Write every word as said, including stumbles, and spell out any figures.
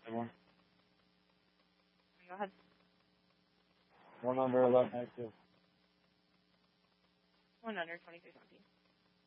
One, Go ahead. one under eleven active. One under twenty-three twenty.